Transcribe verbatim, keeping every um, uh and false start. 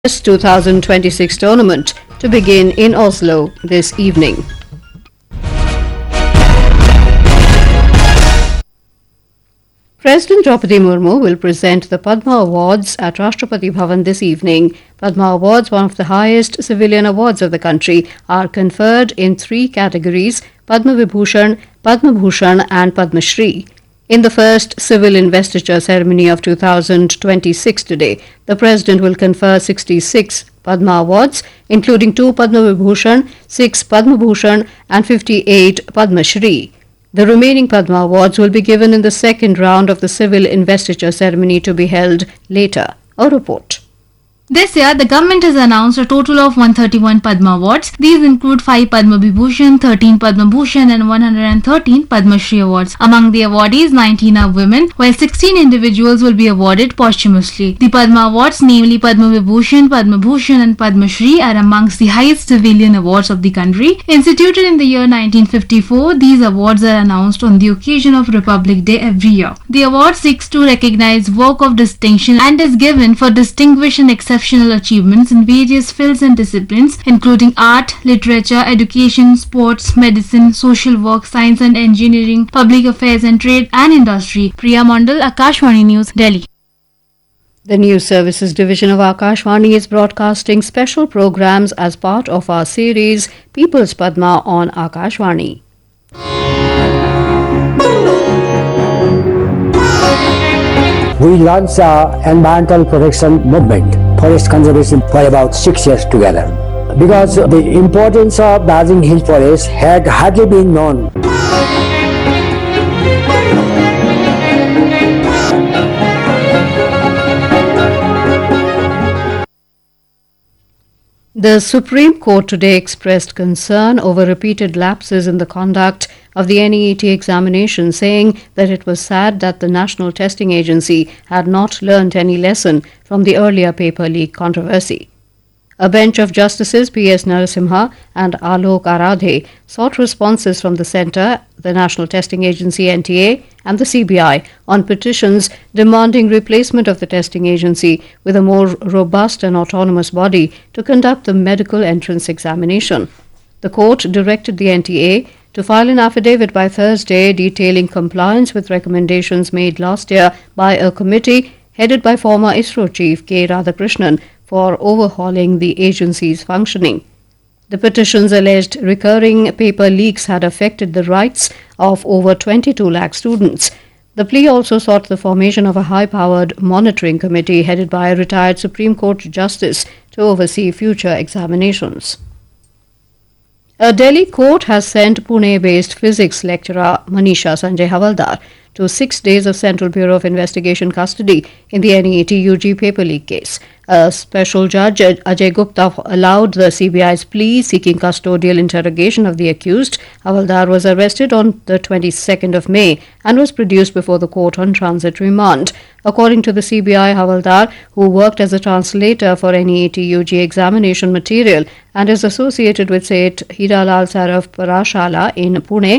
twenty twenty-six tournament to begin in Oslo this evening. President Draupadi Murmu will present the Padma Awards at Rashtrapati Bhavan this evening. Padma Awards, one of the highest civilian awards of the country, are conferred in three categories: Padma Vibhushan, Padma Bhushan and Padma Shri. In the first civil investiture ceremony of two thousand twenty-six today, the President will confer sixty-six Padma Awards, including two Padma Vibhushan, six Padma Bhushan and fifty-eight Padma Shri. The remaining Padma Awards will be given in the second round of the civil investiture ceremony to be held later. A report. This year, the government has announced a total of one hundred thirty-one Padma Awards. These include five Padma Vibhushan, thirteen Padma Bhushan and one hundred thirteen Padma Shri Awards. Among the awardees, nineteen are women, while sixteen individuals will be awarded posthumously. The Padma Awards, namely Padma Vibhushan, Padma Bhushan and Padma Shri, are amongst the highest civilian awards of the country. Instituted in the year nineteen fifty-four, these awards are announced on the occasion of Republic Day every year. The award seeks to recognize work of distinction and is given for distinguished and exceptional achievements in various fields and disciplines, including art, literature, education, sports, medicine, social work, science and engineering, public affairs and trade and industry. Priya Mandal, Akashvani News, Delhi. The News Services Division of Akashvani is broadcasting special programs as part of our series People's Padma on Akashvani. We launched our environmental protection movement, forest conservation, for about six years together. Because the importance of Darjeeling Hill Forest had hardly been known. The Supreme Court today expressed concern over repeated lapses in the conduct of the N E E T examination, saying that it was sad that the National Testing Agency had not learnt any lesson from the earlier paper leak controversy. A bench of Justices P S Narasimha and Alok Aradhe sought responses from the Centre, the National Testing Agency N T A and the C B I on petitions demanding replacement of the testing agency with a more robust and autonomous body to conduct the medical entrance examination. The court directed the N T A to file an affidavit by Thursday detailing compliance with recommendations made last year by a committee headed by former ISRO chief K. Radhakrishnan for overhauling the agency's functioning. The petitions alleged recurring paper leaks had affected the rights of over twenty-two lakh students. The plea also sought the formation of a high-powered monitoring committee headed by a retired Supreme Court justice to oversee future examinations. A Delhi court has sent Pune-based physics lecturer Manisha Sanjay Havaldar to six days of Central Bureau of Investigation custody in the N E E T U G paper leak case. A special judge, Ajay Gupta, allowed the C B I's plea seeking custodial interrogation of the accused. Havaldar was arrested on the twenty-second of May and was produced before the court on transit remand. According to the C B I, Havaldar, who worked as a translator for N E E T U G examination material and is associated with Seth Hiralal Saraf Parashala in Pune,